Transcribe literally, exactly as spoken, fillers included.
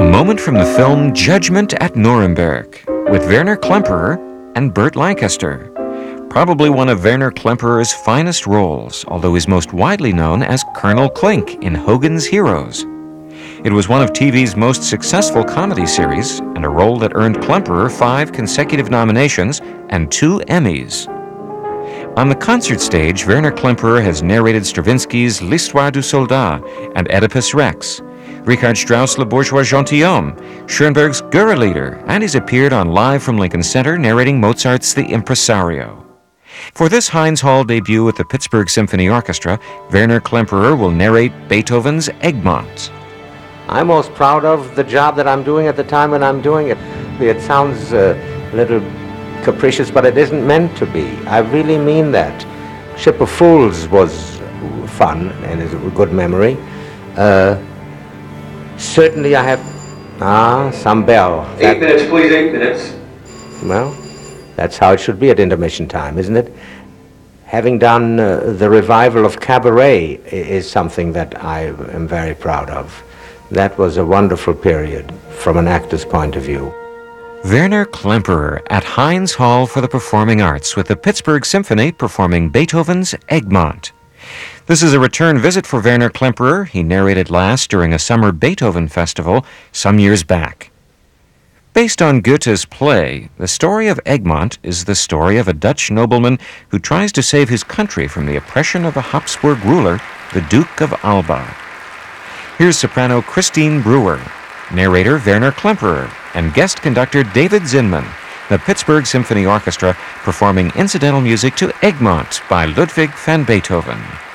moment from the film Judgment at Nuremberg with Werner Klemperer and Burt Lancaster. Probably one of Werner Klemperer's finest roles, although he's most widely known as Colonel Klink in Hogan's Heroes. It was one of T V's most successful comedy series and a role that earned Klemperer five consecutive nominations and two Emmys. On the concert stage, Werner Klemperer has narrated Stravinsky's L'Histoire du Soldat and Oedipus Rex, Richard Strauss' Le Bourgeois Gentilhomme, Schoenberg's Gurre-Lieder, and he's appeared on Live from Lincoln Center narrating Mozart's The Impresario. For this Heinz Hall debut with the Pittsburgh Symphony Orchestra, Werner Klemperer will narrate Beethoven's Egmont. I'm most proud of the job that I'm doing at the time when I'm doing it. It sounds uh, a little capricious, but it isn't meant to be. I really mean that. Ship of Fools was fun and is a good memory. Uh, certainly I have... Ah, some bell. Eight that, minutes, please, eight minutes. Well, that's how it should be at intermission time, isn't it? Having done uh, the revival of Cabaret is something that I am very proud of. That was a wonderful period from an actor's point of view. Werner Klemperer at Heinz Hall for the Performing Arts with the Pittsburgh Symphony performing Beethoven's Egmont. This is a return visit for Werner Klemperer. He narrated last during a summer Beethoven festival some years back. Based on Goethe's play, the story of Egmont is the story of a Dutch nobleman who tries to save his country from the oppression of a Habsburg ruler, the Duke of Alba. Here's soprano Christine Brewer, narrator Werner Klemperer, and guest conductor David Zinman, the Pittsburgh Symphony Orchestra performing incidental music to Egmont by Ludwig van Beethoven.